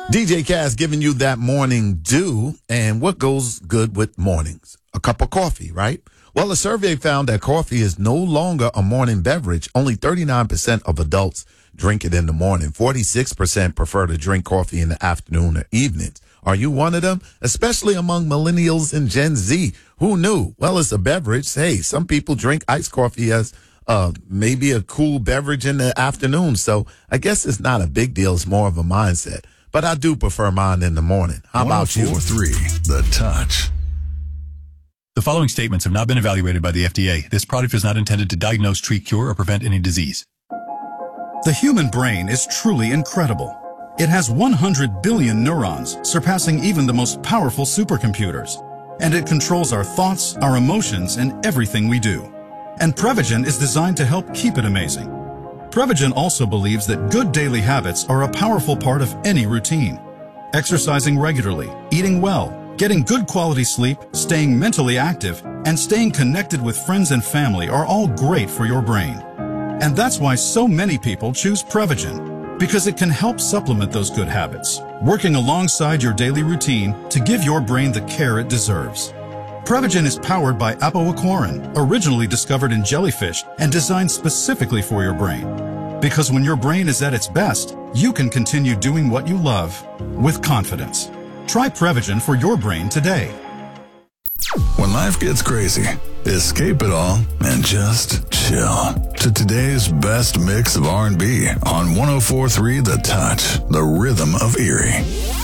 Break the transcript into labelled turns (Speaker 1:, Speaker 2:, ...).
Speaker 1: DJ Cass giving you that morning dew. And what goes good with mornings? A cup of coffee, right? Well, a survey found that coffee is no longer a morning beverage. Only 39% of adults drink it in the morning. 46% prefer to drink coffee in the afternoon or evenings. Are you one of them? Especially among millennials and Gen Z. Who knew? Well, it's a beverage. Hey, some people drink iced coffee as maybe a cool beverage in the afternoon. So I guess it's not a big deal. It's more of a mindset. But I do prefer mine in the morning. How about you?
Speaker 2: 104.3 The Touch.
Speaker 3: The following statements have not been evaluated by the FDA. This product is not intended to diagnose, treat, cure, or prevent any disease.
Speaker 4: The human brain is truly incredible. It has 100 billion neurons, surpassing even the most powerful supercomputers. And it controls our thoughts, our emotions, and everything we do. And Prevagen is designed to help keep it amazing. Prevagen also believes that good daily habits are a powerful part of any routine. Exercising regularly, eating well, getting good quality sleep, staying mentally active, and staying connected with friends and family are all great for your brain. And that's why so many people choose Prevagen, because it can help supplement those good habits, working alongside your daily routine to give your brain the care it deserves. Prevagen is powered by apoaquarin, originally discovered in jellyfish and designed specifically for your brain. Because when your brain is at its best, you can continue doing what you love with confidence. Try Prevagen for your brain today.
Speaker 2: When life gets crazy, escape it all and just chill to today's best mix of R&B on 104.3 The Touch, the rhythm of Erie.